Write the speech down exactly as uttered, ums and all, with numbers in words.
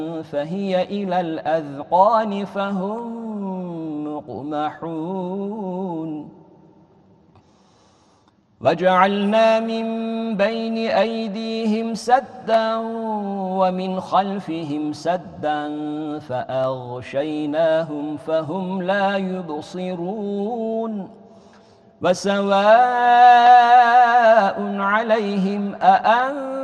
فهي إلى الأذقان فهم مقمحون وجعلنا من بين أيديهم سدا ومن خلفهم سدا فأغشيناهم فهم لا يبصرون وسواء عليهم أأنذرتهم